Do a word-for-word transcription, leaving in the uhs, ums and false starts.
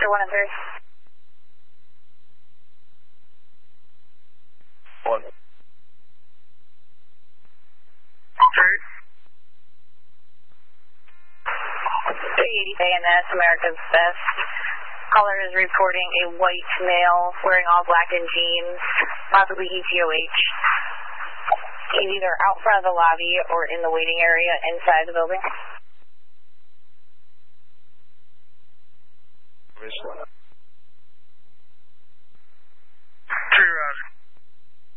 Sure, one and three. One. Three. three eighty A N S, America's Best. Caller is reporting a white male wearing all black and jeans, possibly E T O H. He's either out front of the lobby or in the waiting area inside the building. Visual.